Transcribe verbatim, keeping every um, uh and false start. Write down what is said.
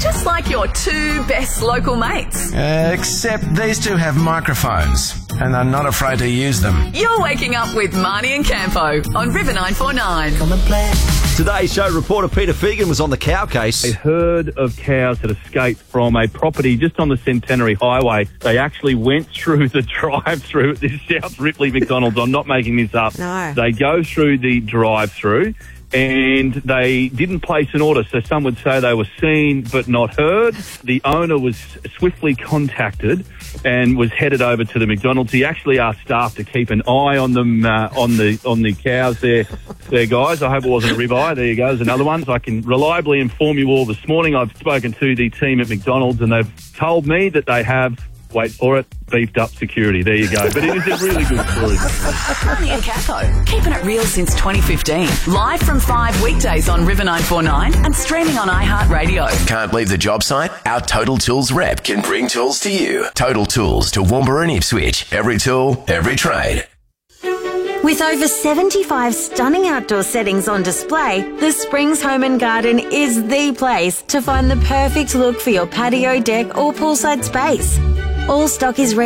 just like your two best local mates. Uh, except these two have microphones and are not afraid to use them. You're waking up with Marnie and Campo on River nine four nine. Today's show reporter Peter Fegan was on the cow case. A herd of cows had escaped from a property just on the Centenary Highway. They actually went through the drive-through at this South Ripley McDonald's. I'm not making this up. No. They go through the drive-through and they didn't place an order, so some would say they were seen but not heard. The owner was swiftly contacted and was headed over to the McDonald's. He actually asked staff to keep an eye on them, uh, on the on the cows there, there, guys. I hope it wasn't a ribeye. There you go, there's another one. So I can reliably inform you all this morning. I've spoken to the team at McDonald's and they've told me that they have, wait for it, beefed up security. There you go. But it is a really good story. Marnie and Campo, keeping it real since twenty fifteen. Live from five weekdays on River nine four nine and streaming on iHeartRadio. Can't leave the job site? Our Total Tools rep can bring tools to you. Total Tools to Toowoomba and Ipswich. Every tool, every trade. With over seventy-five stunning outdoor settings on display, the Springs Home and Garden is the place to find the perfect look for your patio, deck or poolside space. All stock is ready